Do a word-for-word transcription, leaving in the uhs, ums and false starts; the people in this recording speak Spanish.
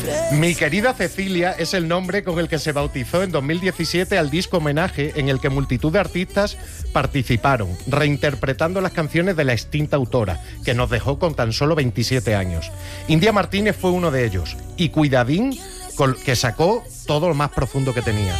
Mi querida Cecilia es el nombre con el que se bautizó en dos mil diecisiete al disco homenaje en el que multitud de artistas participaron, reinterpretando las canciones de la extinta autora, que nos dejó con tan solo veintisiete años. India Martínez fue uno de ellos, y cuidadín, con que sacó todo lo más profundo que tenía.